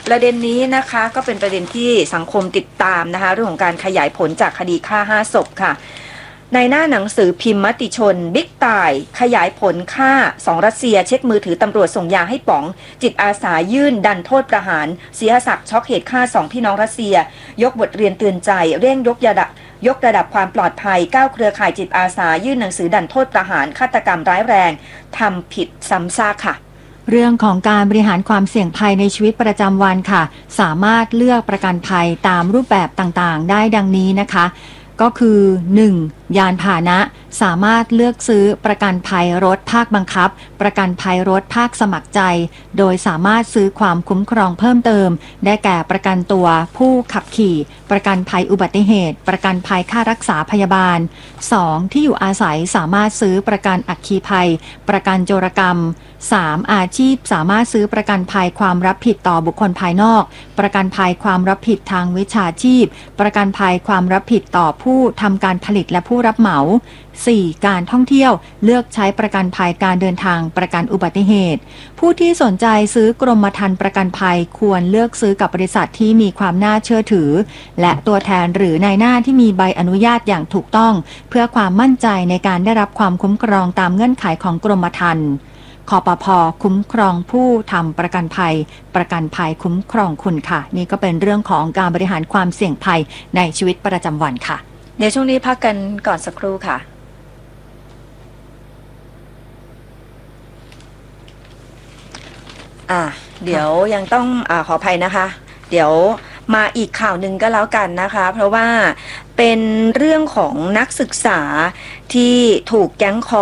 ประเด็นนี้นะคะก็เป็นประเด็นที่สังคมติดตามนะคะเรื่องของการขยายผลจากคดีฆ่า5 ศพค่ะในหน้าหนังสือพิมพ์มติชนบิ๊กต่ายขยายผลฆ่า2รัสเซียเช็คมือถือตำรวจส่งยาให้ป๋องจิตอาสายื่นดันโทษประหารเสียศักดิ์ช็อกเหตุฆ่า2พี่น้องรัสเซียยกบทเรียนเตือนใจเร่งยกระดับความปลอดภัย9เครือข่ายจิตอาสายื่นหนังสือดันโทษประหารฆาตกรรมร้ายแรงทำผิดซ้ำซากค่ะเรื่องของการบริหารความเสี่ยงภัยในชีวิตประจำวันค่ะสามารถเลือกประกันภัยตามรูปแบบต่างๆได้ดังนี้นะคะก็คือ 1. ยานพาหนะสามารถเลือกซื้อประกันภัยรถภาคบังคับประกันภัยรถภาคสมัครใจโดยสามารถซื้อความคุ้มครองเพิ่มเติมได้แก่ประกันตัวผู้ขับขี่ประกันภัยอุบัติเหตุประกันภัยค่ารักษาพยาบาล 2. ที่อยู่อาศัยสามารถซื้อประกันอัคคีภัยประกันโจรกรรม 3. อาชีพสามารถซื้อประกันภัยความรับผิดต่อบุคคลภายนอกประกันภัยความรับผิดทางวิชาชีพประกันภัยความรับผิดต่อผู้ทำการผลิตและผู้รับเหมา 4. การท่องเที่ยวเลือกใช้ประกันภัยการเดินทางประกันอุบัติเหตุผู้ที่สนใจซื้อกรมธรรม์ประกันภัยควรเลือกซื้อกับบริษัทที่มีความน่าเชื่อถือและตัวแทนหรือนายหน้าที่มีใบอนุญาตอย่างถูกต้องเพื่อความมั่นใจในการได้รับความคุ้มครองตามเงื่อนไขของกรมธรรม์คปภ.คุ้มครองผู้ทำประกันภัยประกันภัยคุ้มครองคุณค่ะนี่ก็เป็นเรื่องของการบริหารความเสี่ยงภัยในชีวิตประจำวันค่ะเดี๋ยวช่วงนี้พักกันก่อนสักครู่ค่ะเดี๋ยวยังต้องขออภัยนะคะเดี๋ยวมาอีกข่าวหนึ่งก็แล้วกันนะคะเพราะว่าเป็นเรื่องของนักศึกษาที่ถูกแก๊งคอ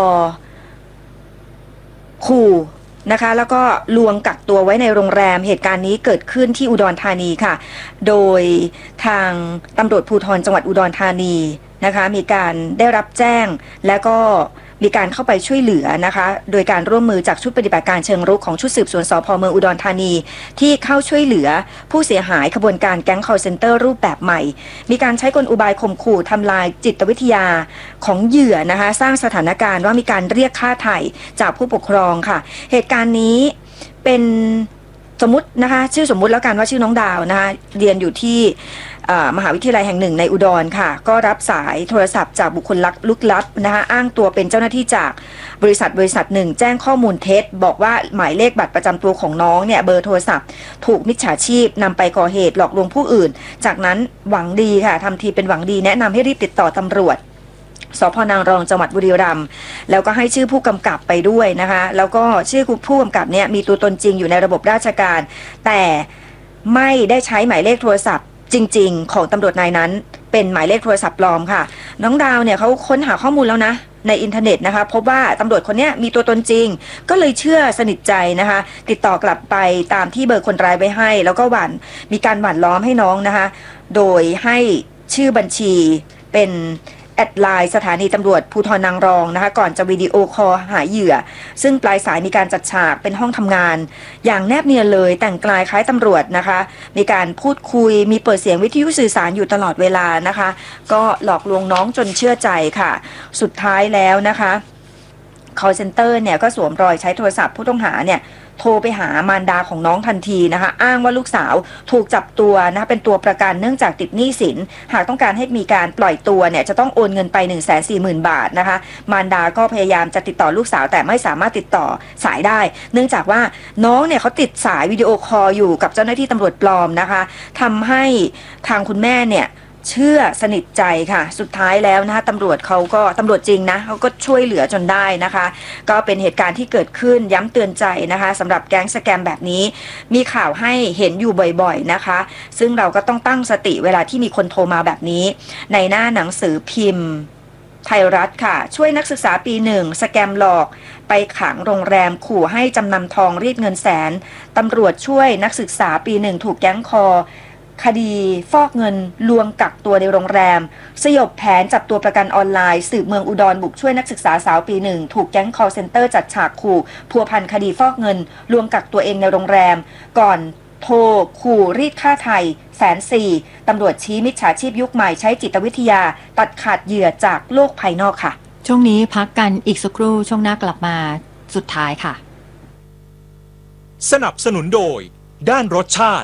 ขู่นะคะแล้วก็ลวงกักตัวไว้ในโรงแรมเหตุการณ์นี้เกิดขึ้นที่อุดรธานีค่ะโดยทางตำรวจภูธรจังหวัดอุดรธานีนะคะมีการได้รับแจ้งและก็มีการเข้าไปช่วยเหลือนะคะโดยการร่วมมือจากชุดปฏิบัติการเชิงรุกของชุดสืบสวนสภ.เมืองอุดรธานีที่เข้าช่วยเหลือผู้เสียหายขบวนการแก๊ง call center รูปแบบใหม่มีการใช้กลอุบายข่มขู่ทำลายจิตวิทยาของเหยื่อนะคะสร้างสถานการณ์ว่ามีการเรียกค่าไถ่จากผู้ปกครองค่ะเหตุการณ์นี้เป็นสมมุตินะคะชื่อสมมุติแล้วกันว่าชื่อน้องดาวนะคะเรียนอยู่ที่มหาวิทยาลัยแห่งหนึ่งในอุดรค่ะก็รับสายโทรศัพท์จากบุคคลลึกลับนะคะอ้างตัวเป็นเจ้าหน้าที่จากบริษัทหนึ่งแจ้งข้อมูลเท็จบอกว่าหมายเลขบัตรประจำตัวของน้องเนี่ยเบอร์โทรศัพท์ถูกมิจฉาชีพนำไปก่อเหตุหลอกลวงผู้อื่นจากนั้นหวังดีค่ะทำทีเป็นหวังดีแนะนำให้รีบติดต่อตำรวจสพ.นางรองจังหวัดบุรีรัมย์แล้วก็ให้ชื่อผู้กำกับไปด้วยนะคะแล้วก็ชื่อผู้กำกับเนี่ยมีตัวตนจริงอยู่ในระบบราชการแต่ไม่ได้ใช้หมายเลขโทรศัพท์จริงๆของตำรวจนายนั้นเป็นหมายเลขโทรศัพท์ปลอมค่ะน้องดาวเนี่ยเขาค้นหาข้อมูลแล้วนะในอินเทอร์เน็ตนะคะพบว่าตำรวจคนนี้มีตัวตนจริงก็เลยเชื่อสนิทใจนะคะติดต่อกลับไปตามที่เบอร์คนร้ายไว้ให้แล้วก็มีการหว่านล้อมให้น้องนะคะโดยให้ชื่อบัญชีเป็นแอดไลน์สถานีตำรวจภูธรนางรองนะคะก่อนจะวิดีโอคอลหาเหยื่อซึ่งปลายสายมีการจัดฉากเป็นห้องทำงานอย่างแนบเนียนเลยแต่งกายคล้ายตำรวจนะคะมีการพูดคุยมีเปิดเสียงวิทยุสื่อสารอยู่ตลอดเวลานะคะก็หลอกลวงน้องจนเชื่อใจค่ะสุดท้ายแล้วนะคะ call center เนี่ยก็สวมรอยใช้โทรศัพท์ผู้ต้องหาเนี่ยโทรไปหามารดาของน้องทันทีนะคะอ้างว่าลูกสาวถูกจับตัวนะคะเป็นตัวประกันเนื่องจากติดหนี้สินหากต้องการให้มีการปล่อยตัวเนี่ยจะต้องโอนเงินไป 140,000 บาทนะคะมารดาก็พยายามจะติดต่อลูกสาวแต่ไม่สามารถติดต่อสายได้เนื่องจากว่าน้องเนี่ยเขาติดสายวิดีโอคอลอยู่กับเจ้าหน้าที่ตำรวจปลอมนะคะทำให้ทางคุณแม่เนี่ยเชื่อสนิทใจค่ะสุดท้ายแล้วนะคะตำรวจจริงนะเขาก็ช่วยเหลือจนได้นะคะก็เป็นเหตุการณ์ที่เกิดขึ้นย้ำเตือนใจนะคะสำหรับแก๊งสแกมแบบนี้มีข่าวให้เห็นอยู่บ่อยๆนะคะซึ่งเราก็ต้องตั้งสติเวลาที่มีคนโทรมาแบบนี้ในหน้าหนังสือพิมพ์ไทยรัฐค่ะช่วยนักศึกษาปีหนึ่งสแกมหลอกไปขังโรงแรมขู่ให้จำนำทองรีดเงินแสนตำรวจช่วยนักศึกษาปีหนึ่งถูกแก๊งคอคดีฟอกเงินลวงกักตัวในโรงแรมสยบแผนจับตัวประกันออนไลน์สืบเมืองอุดรบุกช่วยนักศึกษาสาวปีหนึ่งถูกแก๊ง call center จัดฉากขู่พัวพันคดีฟอกเงินลวงกักตัวเองในโรงแรมก่อนโทรขู่รีดค่าไถ่140,000ตำรวจชี้มิจฉาชีพยุคใหม่ใช้จิตวิทยาตัดขาดเหยื่อจากโลกภายนอกค่ะช่วงนี้พักกันอีกสักครู่ช่วงหน้ากลับมาสุดท้ายค่ะสนับสนุนโดยด้านรสชาติ